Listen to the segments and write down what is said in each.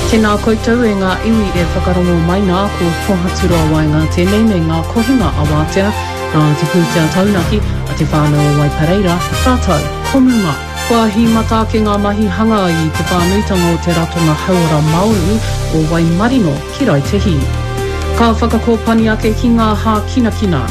Tēnā koutou e ngā iwi e whakarongo mai nā ko tohatura wai ngā tēnei nei ngā kohinga awatea nā te pūtea taunaki a te whānau wai pareira, tātou, komunga. Kua hi mata ke ngā mahi hanga i te whānuitanga o te ratonga hauora Māori o Waimarino ki Raitehi. Ka whakakōpani ake ki ngā hā kinakina.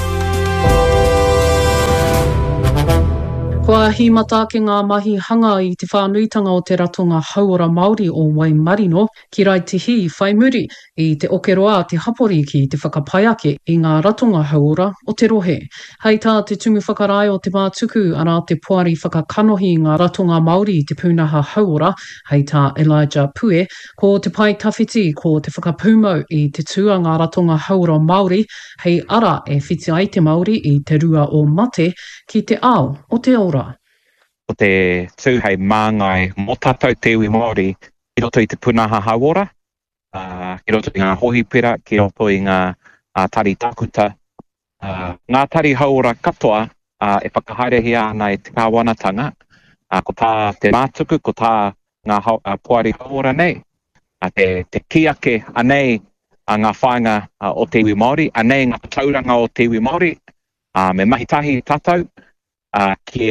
Kua hi mata ke ngā mahi hanga i te whānuitanga o te ratonga hauora Māori o Waimarino ki Raitehi whai muri i te okeroa te hapori ki te whakapai ake i ngā ratonga hauora o te rohe. Hei tā te tumu whakarai o te mātuku ana te puari whakakanohi i ngā ratonga Māori i te pūnaha hauora, hei tā Elijah Pue, ko te pai tawhiti ko te whakapūmau i te tua ngā ratonga hauora Māori, hei ara e whiti ai te Māori i te rua o mate ki te ao o te ora. O te tūhei māngai mō tātou te iwi Māori ki roto i te pūnaha hauora, ki roto i ngā hohipera, ki roto i ngā tari takuta. Ngā tari hauora katoa e whakahaerehi ana i te kāwanatanga, ko tā te mātuku, ko tā ngā puari hauora nei, te kiake anei ngā whainga o te iwi Māori, anei ngā tauranga o te iwi Māori, me mahitahi tātou, ki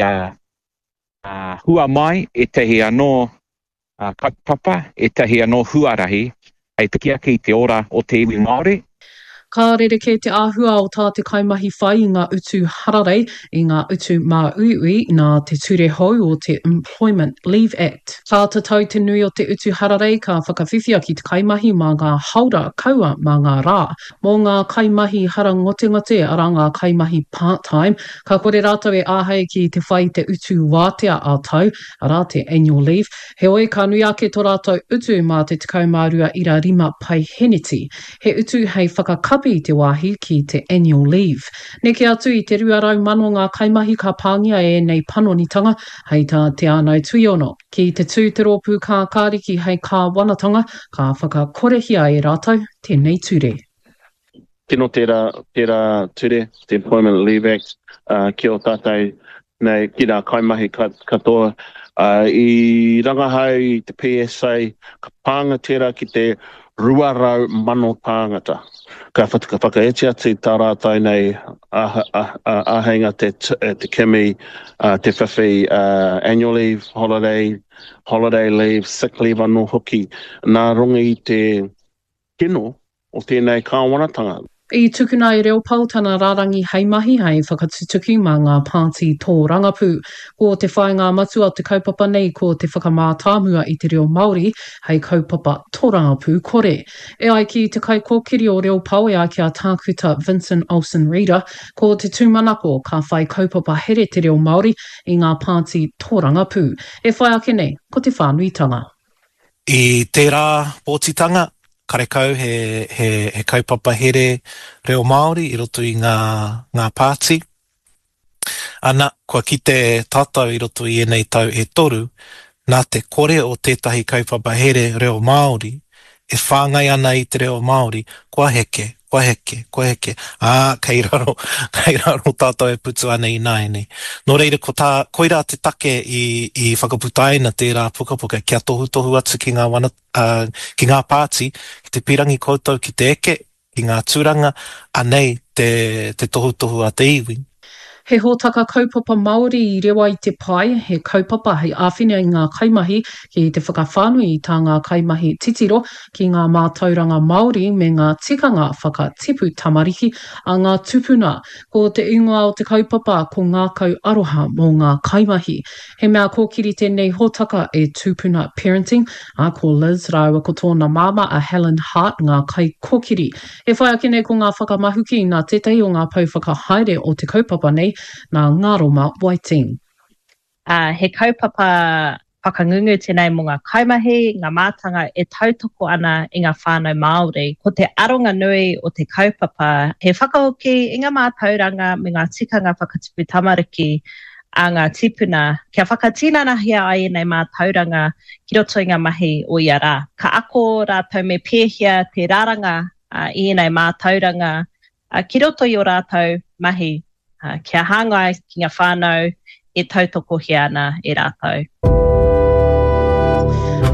hua mai e tehi anō kaupapa, e tehi anō huarahi, hei te kiake i te ora o te iwi Māori. Ka rereke te āhua o tā te kaimahi whai i ngā utu hararei, i ngā utu mā uiui, nā te ture hou o te Employment Leave Act. Ka tatau te nui o te utu hararei ka whakawhiwhia ki te kaimahi mā ngā haura kaua mā ngā rā. Mō ngā kaimahi hara ngote ara ngā kaimahi part-time, ka kore rātou e āhei ki te whai te utu wātea a tau, ara te annual leave. He oi ka nui ake tō rātou utu mā te 15 pai heneti. He utu hei whakakapi te wāhi ki te annual leave. Neke atu i te 2,000 ngā kaimahi ka pāngia e nei panonitanga, hei tā te ānau tuiono. Ki te tūteropu ka kāriki hei ka wanatanga, ka whakakorehia e rātou tēnei ture. Tino tērā ture, te Employment Leave Act, ki o tātai nei ki rā kaimahi katoa. I rangahau i te PSA, ka pānga tērā ki te 2,000 tāngata. Ka whakaeti atu tā rātai nei āhenga te kemi, te whiwhi, annual leave, holiday leave, sick leave anō hoki. Nā runga i te kino o tēnei kāwanatanga. I tukuna i reo pau tana rārangi hei mahi hei whakatutuki mā ngā pāti tō rangapū. Ko te whai ngā matu o te kaupapa nei ko te whakamātāmua i te reo Māori hei kaupapa tō rangapū kore. E ai ki te kai kōkiri o reo pau e ai ki a tākuta Vincent Olsen Reader ko te tūmanako ka whai kaupapa here te reo Māori i ngā pāti tō rangapū. E whai ake nei ko te whānuitanga. I tērā pōtitanga, karekau he kaupapa here reo Māori i roto i ngā pāti. Ana, kua ki te tātou i roto i enei tau e toru, nā te kore o tētahi kaupapa here reo Māori, e whāngai ana i te reo Māori, kua heke. Kei raro tātou e putu ana i nāi. Nō reira, koira te take i whakaputaina tērā pukapuka kia tohu atu ki ngā pāti, ki te pirangi koutou ki te eke, ki ngā tūranga, anei te tohu a te iwi. He hōtaka kaupapa Māori i rewa i te pai, he kaupapa hei āwhina i ngā kaimahi ki te whakawhānui i tā ngā kaimahi titiro ki ngā mātauranga Māori me ngā tikanga whakatipu tamariki a ngā tupuna. Ko te ingoa o te kaupapa ko ngā kau aroha mō ngā kaimahi. He mea kōkiri tēnei hōtaka e tupuna parenting, a ko Liz rāua ko tōna māma a Helen Hart ngā kai kōkiri. E whai ake nei ko ngā whakamahuki nā tētahi o ngā pau whakahaere o te kaupapa nei, nā Ngaroma Waiting. He kaupapa whakangungu tēnei mō ngā kaimahi, ngā mātanga e tautoko ana i ngā whānau Māori. Ko te aronga nui o te kaupapa, he whakahoki i ngā mātauranga me ngā tikanga whakatipu tamariki a ngā tipuna. Kia whakatinanahia ai nei mātauranga ki roto i ngā mahi o ia rā. Ka ako rātou me pēhia te rāranga i nei mātauranga ki roto i o rātou mahi. Kia hāngai ki ngā whānau e tautoko ana e rātou.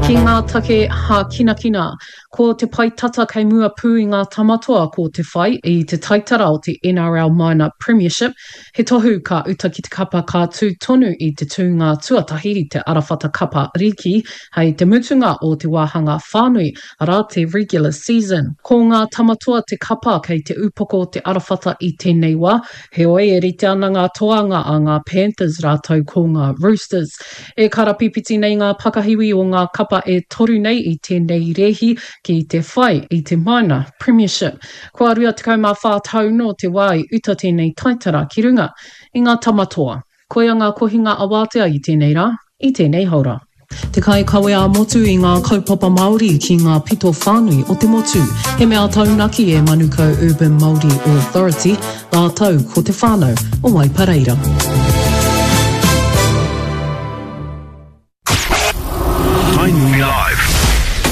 Ki ngā take ha kina kina, ko te pai tata kei mua pū i ngā tamatoa ko te whai i te taitara o te NRL Minor Premiership, he tohu ka uta ki te kapa ka tū tonu i te tūnga tuatahi i te Arawhata Kapa Riki, hei te mutunga o te wāhanga whānui ara te regular season. Ko ngā tamatoa te kapa kei te upoko o te Arawhata i tēnei wā, he oe e rite ana ngā toanga a ngā Panthers rātou ko ngā Roosters. E karapipiti nei ngā pakahiwi o ngā kapa e toru nei i tēnei rehi ki te whai i te Minor Premiership. Kua rua tekau mā whātau no te wai uta tēnei taitara ki runga i ngā tamatoa. Koia ngā kohinga awatea i tēnei rā, i tēnei haura. Te kai kawe a motu i ngā kaupapa Māori ki ngā pito whānui o te motu. He mea taunaki e Manukau Urban Māori Authority, rātau ko te whānau o Waipareira.